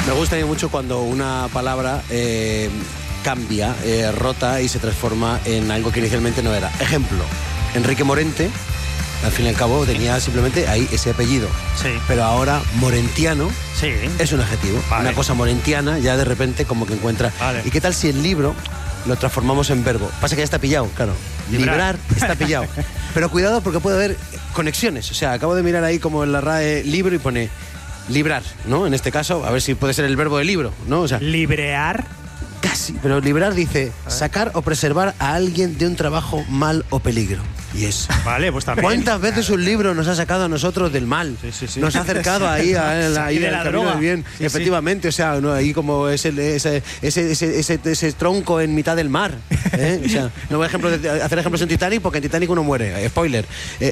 Me gusta mucho cuando una palabra cambia, rota y se transforma en algo que inicialmente no era. Ejemplo, Enrique Morente, al fin y al cabo tenía simplemente ahí ese apellido. Sí. Pero ahora morentiano Sí. es un adjetivo. Vale. Una cosa morentiana ya de repente como que encuentra. Vale. ¿Y qué tal si el libro lo transformamos en verbo? Pasa que ya está pillado, claro. Librar. Está pillado. Pero cuidado porque puede haber conexiones. O sea, acabo de mirar ahí como en la RAE libro y pone librar, ¿no? En este caso, a ver si puede ser el verbo de libro, ¿no? O sea, Librear. casi. Pero librar dice sacar o preservar a alguien de un trabajo, mal o peligro. Y es... Vale, pues también. ¿Cuántas veces un libro nos ha sacado a nosotros del mal? Sí. Nos ha acercado ahí Y de la al camino droga. del bien. Sí, Efectivamente, o sea, ¿no? Ahí como ese tronco en mitad del mar. O sea, no voy a hacer ejemplos en Titanic porque en Titanic uno muere. Spoiler.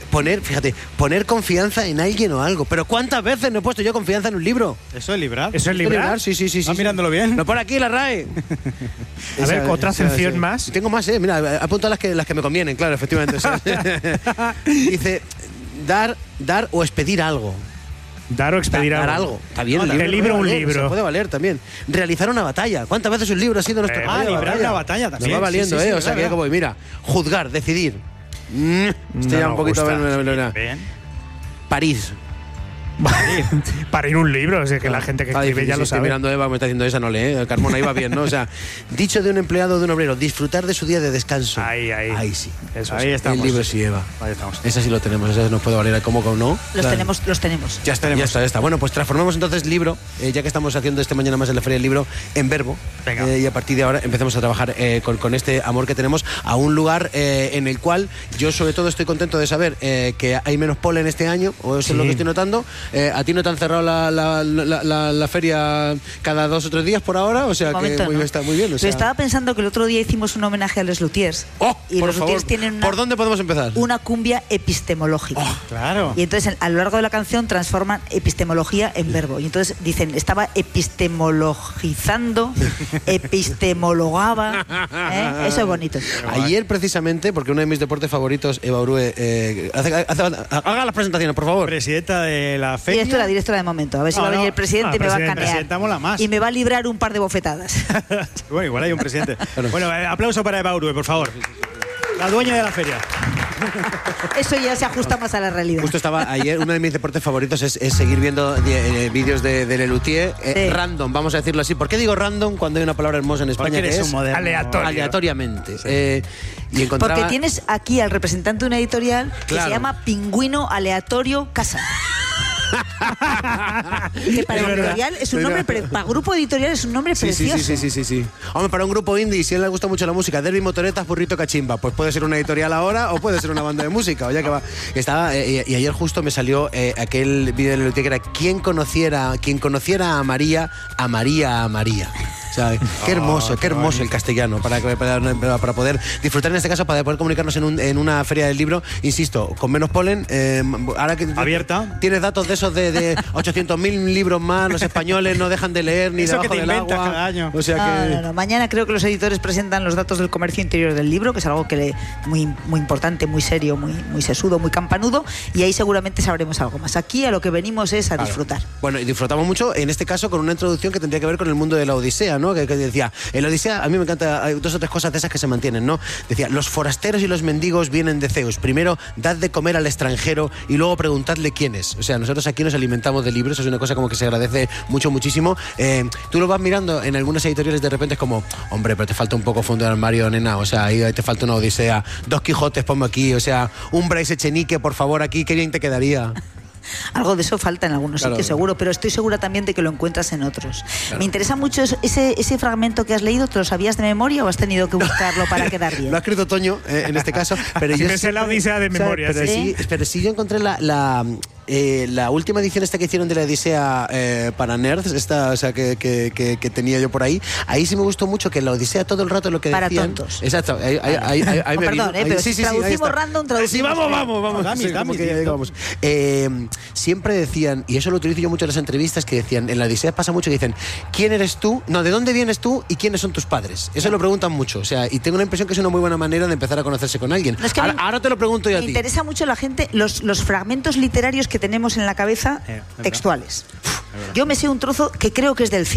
Poner confianza en alguien o algo. Pero ¿cuántas veces no he puesto yo confianza en un libro? ¿Eso es librar? ¿Eso es librar? Sí. ¿Vas mirándolo bien? No, por aquí la RAE. A ver, otra acepción más. Tengo más, mira, apunto las que me convienen, claro, efectivamente. O sea, dice, dar o expedir algo. Dar o expedir Dar algo. algo. Está bien. El libro, un se libro. puede valer también. Realizar una batalla. ¿Cuántas veces un libro ha sido nuestro caballo de librar una batalla también. Nos va valiendo, Sí, o sea, que ya como, mira, juzgar, decidir. Estoy ya un poquito... Bien. París. Para ir un libro, o sea, que la gente que escribe ya lo Estoy sabe. mirando a Eva, me está diciendo esa, no lee. Carmona, iba bien, ¿no? O sea, dicho de un empleado o de un obrero, disfrutar de su día de descanso. Ahí. Ahí sí. Eso Ahí sí. estamos. El libro sí, Eva. Ahí estamos. Esa sí lo tenemos, esa nos puede valer. ¿Cómo no? Los Claro. tenemos. Ya está. Bueno, pues transformamos entonces libro, ya que estamos haciendo este Mañana Más en la Feria del Libro, en verbo. Venga. Y a partir de ahora empecemos a trabajar con este amor que tenemos a un lugar en el cual yo sobre todo estoy contento de saber que hay menos polen este año, o eso es lo que estoy notando. A ti no te han cerrado la feria cada 2 o 3 días por ahora, o sea De momento, que no. está muy bien. O sea. Pero estaba pensando que el otro día hicimos un homenaje a Les Luthiers. ¡Oh, y por los favor! Luthiers tienen ¿Por dónde podemos empezar? una cumbia epistemológica. Claro. Y entonces a lo largo de la canción transforman epistemología en verbo. Y entonces dicen, estaba epistemologizando, epistemologaba. Eso es bonito. Ayer precisamente, porque uno de mis deportes favoritos, Eva Urue, haga las presentaciones, por favor. Presidenta de la feria. Directora de momento. A ver si va a venir el presidente y me va a canear. Presidenta mola más. Y me va a librar un par de bofetadas. Bueno, igual hay un presidente. Bueno, aplauso para Eva Urue, por favor. La dueña de la feria. Eso ya se ajusta más a la realidad. Justo estaba ayer, uno de mis deportes favoritos es seguir viendo vídeos de Lelutier, random, vamos a decirlo así. ¿Por qué digo random cuando hay una palabra hermosa en España? Porque eres que un es moderno. aleatoriamente. Y encontraba... Porque tienes aquí al representante de una editorial que se llama Pingüino Aleatorio Casa. Que para editorial es un nombre, para grupo editorial es un nombre precioso. Sí. Hombre, para un grupo indie, si a él le gusta mucho la música, Derby Motoretas, Burrito Cachimba, pues puede ser una editorial ahora o puede ser una banda de música. Oye, que va. Estaba, y ayer justo me salió aquel vídeo de Lelutier que era quien conociera a María, amaría a María. O sea, qué hermoso el castellano para poder disfrutar, en este caso, para poder comunicarnos en una feria del libro, insisto, con menos polen. Ahora que abierta. Tienes datos de esos de 800.000 libros más, los españoles no dejan de leer ni eso debajo que te del inventas agua. cada año. O sea No. Mañana creo que los editores presentan los datos del comercio interior del libro, que es algo que muy importante, muy serio, muy sesudo, muy campanudo, y ahí seguramente sabremos algo más. Aquí a lo que venimos es a disfrutar. Bueno, y disfrutamos mucho, en este caso, con una introducción que tendría que ver con el mundo de la Odisea, ¿no? Que decía, en la Odisea, a mí me encanta, hay 2 o 3 cosas de esas que se mantienen, ¿no? Decía, los forasteros y los mendigos vienen de Zeus. Primero, dad de comer al extranjero y luego preguntadle quién es. O sea, nosotros aquí nos alimentamos de libros, es una cosa como que se agradece muchísimo. Tú lo vas mirando en algunas editoriales, de repente es como, hombre, pero te falta un poco fondo del armario, nena, o sea, ahí te falta una Odisea, 2 Quijotes, ponme aquí, o sea, un Bryce Echenique, por favor, aquí, qué bien te quedaría. Algo de eso falta en algunos sitios seguro, pero estoy segura también de que lo encuentras en otros. Me interesa mucho ese fragmento que has leído. ¿Te lo sabías de memoria o has tenido que buscarlo para quedar bien? Lo ha escrito Toño, en este caso, pero yo sé la Odisea de memoria. Pero sí yo encontré la última edición esta que hicieron de la Odisea para nerds, esta, o sea, que tenía yo por ahí. Ahí sí me gustó mucho que la Odisea todo el rato lo que para decían... tontos. Exacto. Ahí me perdón, vino. pero si traducimos random, traducimos... Sí, vamos. Siempre decían, y eso lo utilizo yo mucho en las entrevistas, que decían, en la Odisea pasa mucho que dicen, ¿quién eres tú? No, ¿de dónde vienes tú y quiénes son tus padres? Eso lo preguntan mucho, o sea, y tengo la impresión que es una muy buena manera de empezar a conocerse con alguien. No, es que ahora te lo pregunto yo a ti. Me interesa mucho la gente, los fragmentos literarios que tenemos en la cabeza textuales. Yo me sé un trozo que creo que es del